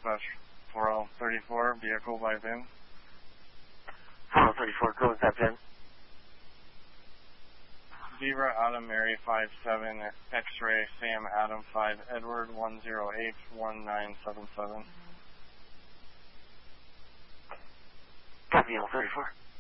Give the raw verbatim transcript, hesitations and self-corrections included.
dispatch four L thirty-four, vehicle by V I N. four L thirty-four, go with that V I N. Zebra Adam Mary five seven, X-ray Sam Adam five Edward one zero eight one nine seven seven. Copy L thirty-four.